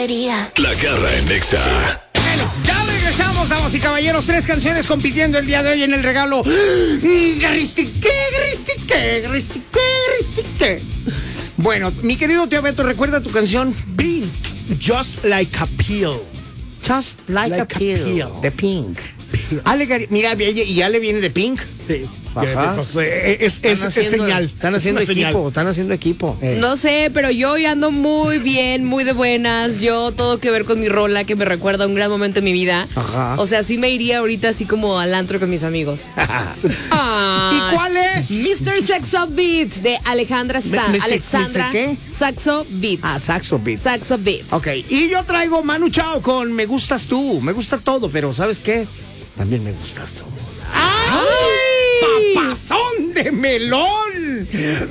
porquería. La Garra en Nexa. Bueno, ya regresamos, damas y caballeros. 3 canciones compitiendo el día de hoy en el regalo. Garristique. Bueno, mi querido tío Beto, ¿recuerda tu canción? Pink, Just Like a Pill. Just like a pill. De Pink. Mira, y Ale viene de Pink. Sí. Ajá. Es señal. Están haciendo equipo. No sé, pero yo hoy ando muy bien, muy de buenas. Yo todo que ver con mi rola, que me recuerda a un gran momento en mi vida. Ajá. O sea, sí me iría ahorita así como al antro con mis amigos. ¿Y cuál es? Mr. Saxo Beat de Alejandra Alexandra. ¿Mr. qué? Saxo Beat. Saxo Beat. Saxo Beat. Ok, y yo traigo Manu Chao con Me Gustas Tú. Me gusta todo, pero ¿sabes qué? También me gustas tú. ¡Ay! ¡Papazón de melón!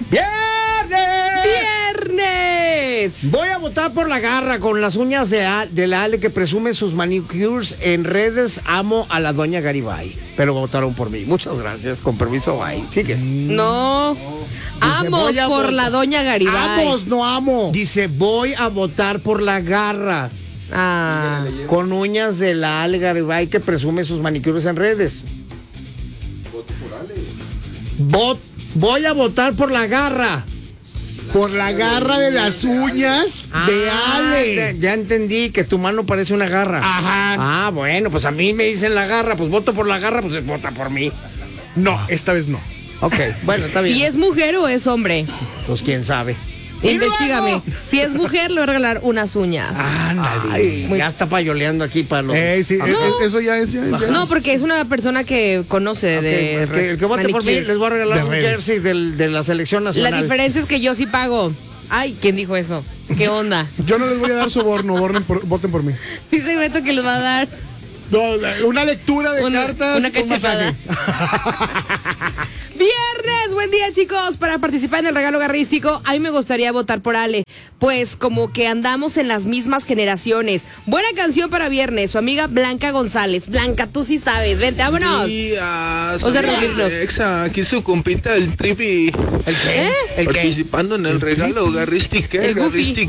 ¡Viernes! Voy a votar por la garra con las uñas de la Ale que presume sus manicures en redes. Amo a la doña Garibay. Pero votaron por mí. Muchas gracias. Con permiso, bye. ¿Sigues? No. Amos por la doña Garibay. Amos, no amo. Dice, voy a votar por la garra. Con uñas de la Ale Garibay que presume sus manicures en redes. Voto por Ale. Voy a votar por la garra. Por la garra de las uñas de Ale. Ya entendí que tu mano parece una garra. Ajá. Bueno, pues a mí me dicen la garra, pues voto por la garra, pues vota por mí. No, esta vez no. Ok, bueno, está bien. ¿Y es mujer o es hombre? Pues quién sabe. Investígame. Si es mujer, le voy a regalar unas uñas. Ay, ya está payoleando aquí para los... Sí, eso ya es. No, porque es una persona que conoce de el que vote por mí les voy a regalar un jersey de la selección nacional. La diferencia es que yo sí pago. Ay, ¿quién dijo eso? ¿Qué onda? Yo no les voy a dar soborno, voten por mí. Dice Beto que les va a dar... No, una lectura de cartas. Una cachetada. Viernes, buen día chicos. Para participar en el regalo garrístico, a mí me gustaría votar por Ale, pues como que andamos en las mismas generaciones. Buena canción para viernes, su amiga Blanca González. Blanca, tú sí sabes, vente, vámonos. Días, O sea, reunirnos. aquí su compita el Trivi. ¿El qué? ¿El qué? Participando en el regalo garristique. El Goofy.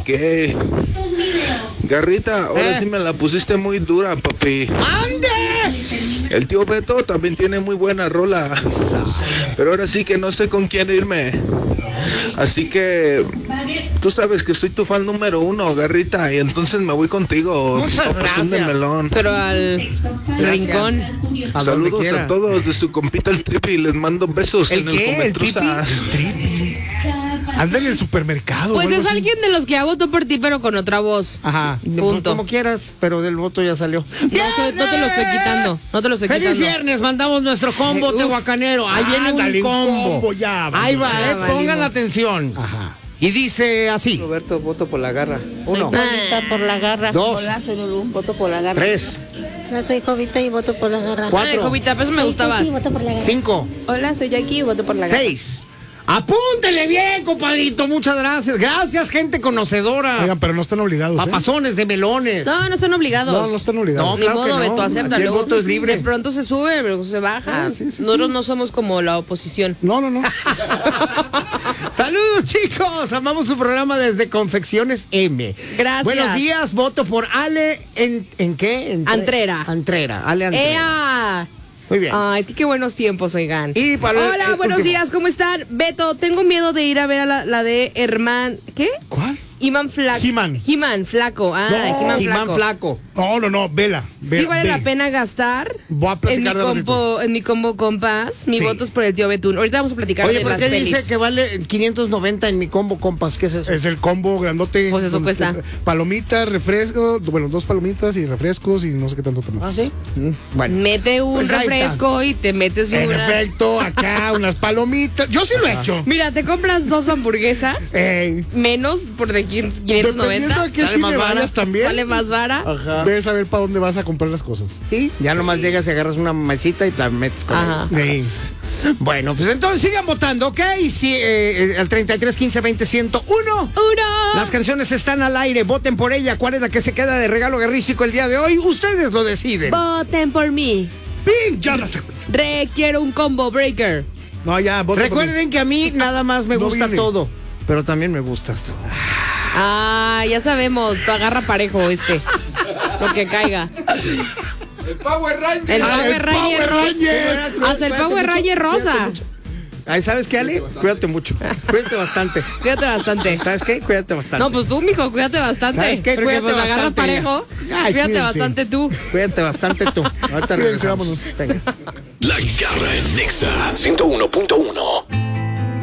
Garrita, ahora sí me la pusiste muy dura, papi. ¡Ande! El tío Beto también tiene muy buena rola, pero ahora sí que no sé con quién irme. Así que tú sabes que soy tu fan número 1, Garrita, y entonces me voy contigo. Muchas gracias. De melón. Pero al rincón. Saludos a todos de su compita el Tripi, les mando besos. ¿El qué? ¿El Tripi? Anda en el supermercado. Pues es alguien de los que ha votado por ti, pero con otra voz. Ajá. Punto. Como quieras, pero del voto ya salió. No te lo estoy quitando. No te lo estoy ¡Feliz quitando. viernes! Mandamos nuestro combo tehuacanero. Ahí viene Ándale, un combo. Ya, Ahí va, ya pongan valimos. atención. Ajá. Y dice así. Roberto, voto por la garra. 1, Jovita por la garra. 2, Hola, soy Lulú, voto por la garra. 3, Hola, soy Jovita y voto por la garra. 4, Ay, Jovita, pues me gustabas. Sí, voto por la garra. 5, Hola, soy Jackie y voto por la garra. 6. Apúntele bien, compadrito. Muchas gracias. Gracias, gente conocedora. Oigan, pero no están obligados. Papazones de melones. No están obligados. No están obligados. No, Ni claro modo, que no. Beto, acepta. Aquí el Luego, voto es libre. De pronto se sube, luego se baja. Sí. Nosotros no somos como la oposición. No. Saludos, chicos. Amamos su programa desde Confecciones M. Gracias. Buenos días. Voto por Ale. ¿En qué? Antrera. Ale Antrera. ¡Ea! Muy bien. Es que qué buenos tiempos, oigan. Y para Hola, el buenos último. días, ¿cómo están? Beto, tengo miedo de ir a ver a la de Herman. ¿Qué? ¿Cuál? Iman Flaco. He-Man. Flaco. No, He-Man Flaco. No, vela. Sí vale la pena gastar Voy a platicar en mi combo compas. Mi Sí. voto es por el tío Betún. Ahorita vamos a platicar Oye, de ¿por las qué pelis. dice que vale 590 en mi combo, compas? ¿Qué es eso? Es el combo grandote. Pues eso con cuesta. Palomitas, refresco, 2 palomitas y refrescos y no sé qué tanto más. ¿Ah, sí? Bueno. Mete un Pues ahí refresco y te metes En una... efecto, acá unas palomitas. Yo sí lo he hecho. Mira, te compras 2 hamburguesas, Ey, menos por de dependiendo 590. a qué Sale cine más vara. vayas también. Sale más vara. Ajá. Ves a ver para dónde vas a comprar las cosas. Sí, ya nomás llegas y agarras una mesita y te la metes con Ajá. Ey. Bueno, pues entonces sigan votando, ¿ok? Sí, al 33 15 20 101. Las canciones están al aire, voten por ella. ¿Cuál es la que se queda de regalo garrístico el día de hoy? Ustedes lo deciden. Voten por mí. Pink, ya no está. Requiero un combo breaker. No, ya, voten por mí. Recuerden que a mí nada más me No gusta vine. todo. pero también me gustas tú. Ah, ya sabemos, tú agarra parejo porque caiga. El Power Ranger. El Power Ranger rosa. Hasta el Power Ranger rosa. Ay, ¿sabes qué, Ale? Cuídate mucho. Cuídate bastante. Cuídate bastante. ¿Sabes qué? Cuídate bastante. No, pues tú, mijo, cuídate bastante. ¿Sabes qué? Porque Cuídate pues agarra bastante, parejo. Ay, Cuídate cuídense. bastante tú. Cuídate bastante tú. Ahorita Cuídense, regresamos. vámonos. Venga. La Garra en Nexa 101.1.